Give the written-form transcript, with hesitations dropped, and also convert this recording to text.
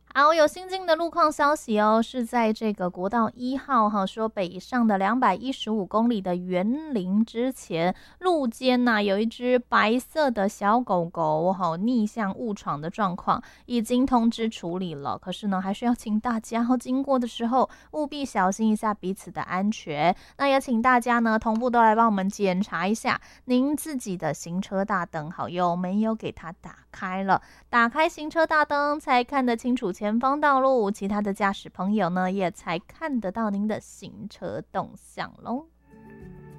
好，有新进的路况消息哦，是在这个国道1号哈，说北上的215公里的园林之前，路肩呐、有一只白色的小狗狗哈逆向误闯的状况，已经通知处理了。可是呢，还是要请大家经过的时候务必小心一下彼此的安全。那也请大家呢同步都来帮我们检查一下您自己的行车大灯好有没有给它打开了。打开行车大灯才看得清楚前方道路，其他的驾驶朋友呢也才看得到您的行车动向咯。